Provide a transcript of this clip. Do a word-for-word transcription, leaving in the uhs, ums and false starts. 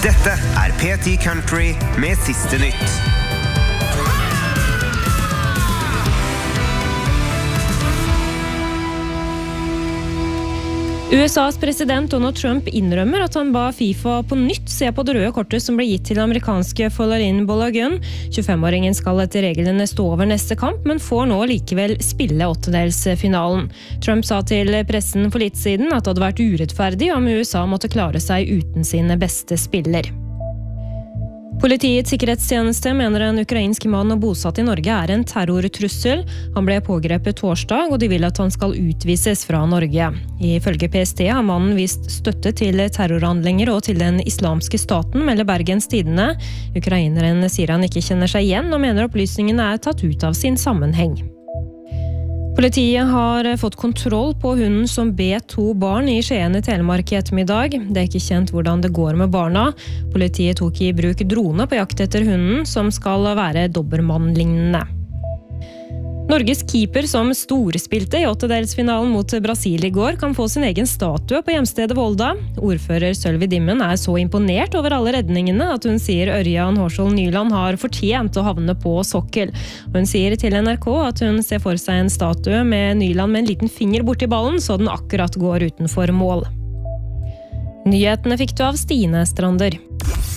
Dette er P ti Country med siste nytt. U S A's president Donald Trump innrømmer at han ba FIFA på nytt se på det røde kortet som ble gitt til amerikanske Folarin Balogun. tjuefem-åringen skal etter reglene stå over neste kamp, men får nå likevel spille åttedelsfinalen. Trump sa til pressen for litt siden at det hadde vært urettferdig om U S A måtte klare seg uten sine beste spiller. Politiets sikkerhetstjeneste mener en ukrainsk mann bosatt i Norge er en terrortrussel. Han ble pågrepet torsdag, og de vil at han skal utvises fra Norge. Ifølge P S T har mannen vist støtte til terrorhandlinger og til den islamske staten, melder Bergens Tidende. Ukraineren sier han ikke kjenner seg igjen, og mener opplysningene er tatt ut av sin sammenheng. Politiet har fått kontroll på hunden som bet to barn i Skien i Telemark i ettermiddag. Det er ikke kjent hvordan det går med barna. Politiet tok i bruk drone på jakt etter hunden, som skal være dobermann-lignende. Norges keeper som storspilte i åttedelsfinalen mot Brasil i går kan få sin egen statue på hjemstedet Volda. Ordfører Sølvi Dimmen er så imponert over alle redningene at hun sier Ørjan Hårsvold Nyland har fortjent å havne på sokkel. Hun sier til N R K at hun ser for seg en statue med Nyland med en liten finger borti ballen, så den akkurat går utenfor mål. Nyhetene fikk du av Stine Strander.